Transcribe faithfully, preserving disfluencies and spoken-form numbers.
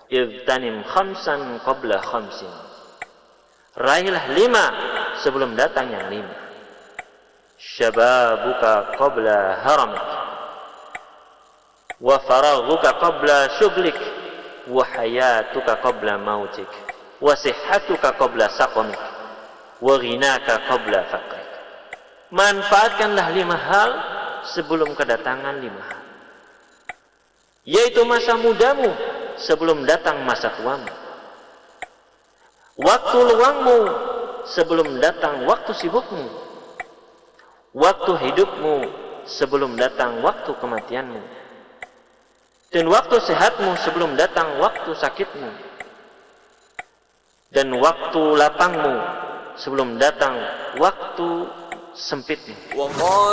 Igtanim khamsan qabla khamsin. Raihlah lima sebelum datang yang lima. Syababuka qabla haramik. Wa faraghuka qabla syughlik. Wa hayatuka qabla mautik. Wa sihhatuka qabla saqamik. Wa ghinaka qabla faqrik. Manfaatkanlah lima hal sebelum kedatangan lima hal. Yaitu masa mudamu sebelum datang masa tuamu. Waktu luangmu sebelum datang waktu sibukmu. Waktu hidupmu sebelum datang waktu kematianmu. Dan waktu sehatmu sebelum datang waktu sakitmu. Dan waktu lapangmu sebelum datang waktu sempitmu.